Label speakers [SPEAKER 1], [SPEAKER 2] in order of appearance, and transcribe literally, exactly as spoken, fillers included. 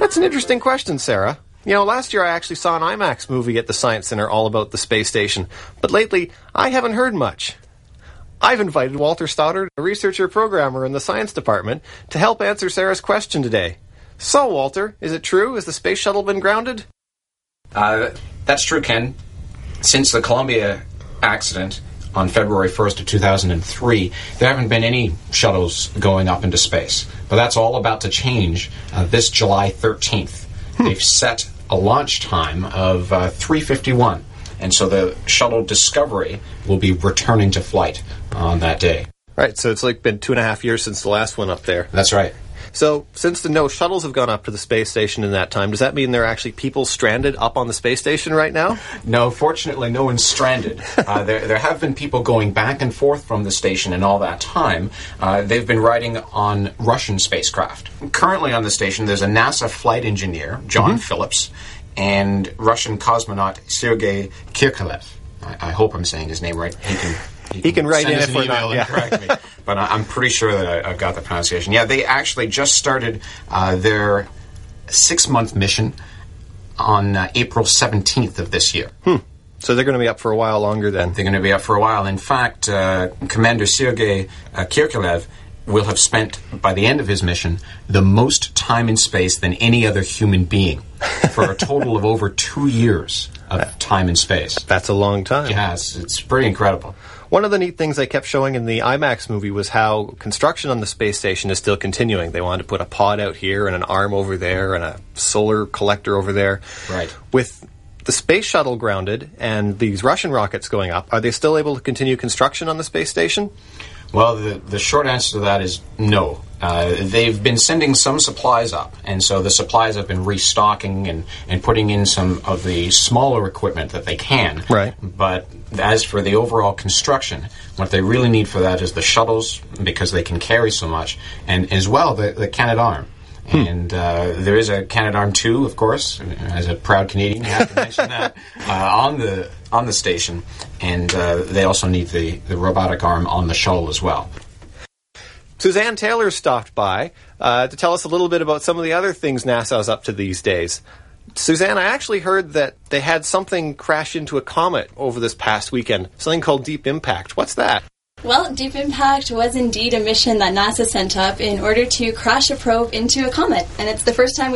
[SPEAKER 1] That's an interesting question, Sarah. You know, last year I actually saw an IMAX movie at the Science Center all about the space station, but lately I haven't heard much. I've invited Walter Stoddard, a researcher programmer in the science department, to help answer Sarah's question today. So, Walter, is it true? Has the space shuttle been grounded?
[SPEAKER 2] Uh, that's true, Ken. Since the Columbia accident on February first of two thousand three, there haven't been any shuttles going up into space. But that's all about to change uh, this July thirteenth. Hmm. They've set a launch time of uh, three fifty-one. And so the shuttle Discovery will be returning to flight on that day.
[SPEAKER 1] Right, so it's like been two and a half years since the last one up there.
[SPEAKER 2] That's right.
[SPEAKER 1] So, since the no shuttles have gone up to the space station in that time, does that mean there are actually people stranded up on the space station right now?
[SPEAKER 2] No, fortunately, no one's stranded. uh, there, there have been people going back and forth from the station in all that time. Uh, they've been riding on Russian spacecraft. Currently on the station, there's a NASA flight engineer, John mm-hmm. Phillips, and Russian cosmonaut Sergei Kirkorov. I, I hope I'm saying his name right. He can, he
[SPEAKER 1] he can, can write
[SPEAKER 2] send
[SPEAKER 1] in
[SPEAKER 2] us
[SPEAKER 1] if
[SPEAKER 2] an
[SPEAKER 1] we're
[SPEAKER 2] email
[SPEAKER 1] not,
[SPEAKER 2] and
[SPEAKER 1] yeah.
[SPEAKER 2] correct me. But I, I'm pretty sure that I, I've got the pronunciation. Yeah, they actually just started uh, their six-month mission on uh, April seventeenth of this year.
[SPEAKER 1] Hmm. So they're going to be up for a while longer then.
[SPEAKER 2] They're going to be up for a while. In fact, uh, Commander Sergei uh, Kirkorov will have spent, by the end of his mission, the most time in space than any other human being, for a total of over two years of time in space.
[SPEAKER 1] That's a long time.
[SPEAKER 2] Yeah, it's, it's pretty incredible.
[SPEAKER 1] One of the neat things they kept showing in the IMAX movie was how construction on the space station is still continuing. They wanted to put a pod out here and an arm over there and a solar collector over there.
[SPEAKER 2] Right.
[SPEAKER 1] With the space shuttle grounded and these Russian rockets going up, are they still able to continue construction on the space station?
[SPEAKER 2] Well, the, the short answer to that is no. Uh, they've been sending some supplies up, and so the supplies have been restocking and, and putting in some of the smaller equipment that they can.
[SPEAKER 1] Right.
[SPEAKER 2] But as for the overall construction, what they really need for that is the shuttles, because they can carry so much, and as well the, the Canadarm. Hmm. And uh, there is a Canadarm two, of course. As a proud Canadian, you have to mention that uh, on the on the station. And uh, they also need the, the robotic arm on the shuttle as well.
[SPEAKER 1] Suzanne Taylor stopped by uh, to tell us a little bit about some of the other things NASA's up to these days. Suzanne, I actually heard that they had something crash into a comet over this past weekend, something called Deep Impact. What's that?
[SPEAKER 3] Well, Deep Impact was indeed a mission that NASA sent up in order to crash a probe into a comet, and it's the first time we